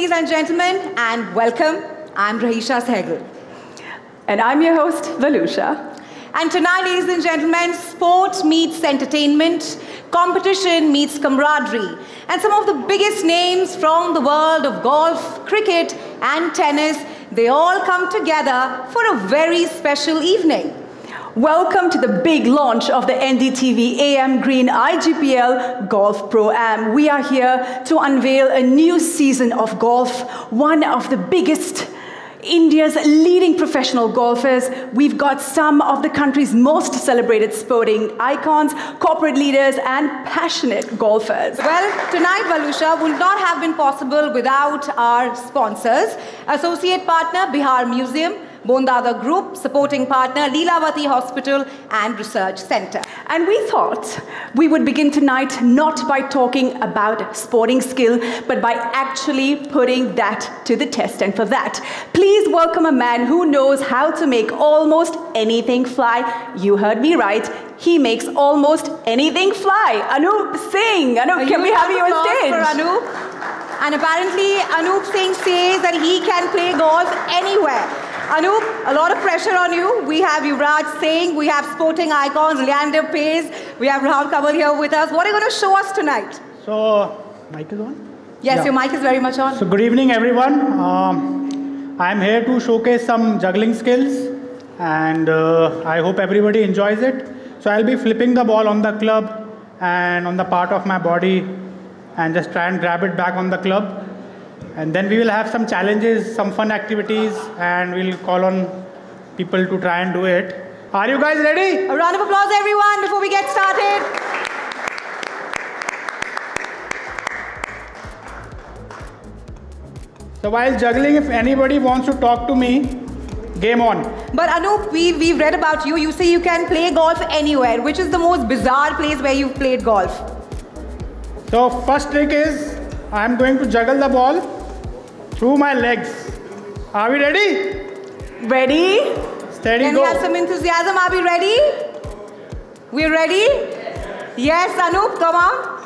ladies and gentlemen, and welcome. I'm Rahisha Sehgal. And I'm your host, Valusha. And tonight, ladies and gentlemen, sport meets entertainment, competition meets camaraderie. And some of the biggest names from the world of golf, cricket, and tennis, they all come together for a very special evening. Welcome to the big launch of the NDTV AM Green IGPL Golf Pro-Am. We are here to unveil a new season of golf, one of the biggest, India's leading professional golfers. We've got some of the country's most celebrated sporting icons, corporate leaders, and passionate golfers. Well, tonight, Valusha, would not have been possible without our sponsors. Associate partner, Bihar Museum, Bondada Group, supporting partner, Leelavati Hospital and Research Center. And we thought we would begin tonight not by talking about sporting skill, but by actually putting that to the test. And for that, please welcome a man who knows how to make almost anything fly. You heard me right. He makes almost anything fly. Anup Singh. Anup, can we have you on stage? For Anup. And apparently, Anup Singh says that he can play golf anywhere. Anup, a lot of pressure on you. We have Yuvraj Singh, we have sporting icons, Leander Paes, we have Rahul Kanwar here with us. What are you going to show us tonight? So, mic is on? Yes, your mic is very much on. So, good evening, everyone. I'm here to showcase some juggling skills, and I hope everybody enjoys it. So, I'll be flipping the ball on the club and on the part of my body, and just try and grab it back on the club. And then we will have some challenges, some fun activities, and we'll call on people to try and do it. Are you guys ready? A round of applause, everyone, before we get started. So while juggling, if anybody wants to talk to me, game on. But Anup, we've read about you. You say you can play golf anywhere. Which is the most bizarre place where you've played golf? So first trick is, I'm going to juggle the ball through my legs. Are we ready? Ready? Steady, Can go. we have some enthusiasm? Are we ready? We're ready? Yes, Anup, come on.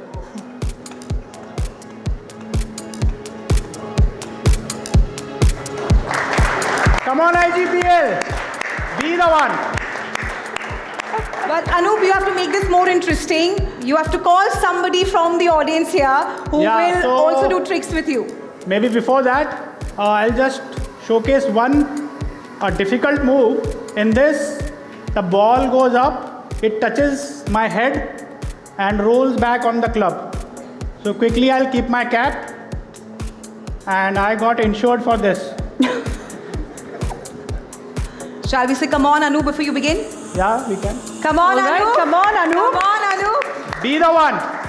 Come on, IGPL. Be the one. But Anup, you have to make this more interesting. You have to call somebody from the audience here who will also do tricks with you. Maybe before that, I'll just showcase a difficult move. In this, the ball goes up, it touches my head and rolls back on the club. So quickly I'll keep my cap, and I got insured for this. Shall we say come on, Anup, before you begin? Yeah, we can. Come on, Anup. Come on, Anup. Come on, Anup. Be the one.